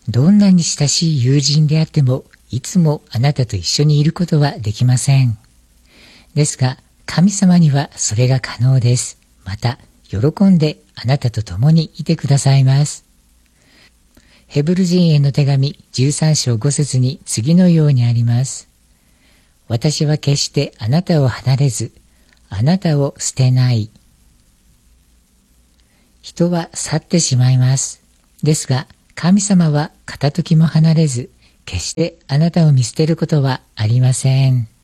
どんなに親しい友人であっても、いつもあなたと一緒にいることはできません。ですが、神様にはそれが可能です。また、喜んであなたと共にいてくださいます。ヘブル人への手紙13章5節に次のようにあります。私は決してあなたを離れず、あなたを捨てない。人は去ってしまいます。ですが、神様は片時も離れず、決してあなたを見捨てることはありません。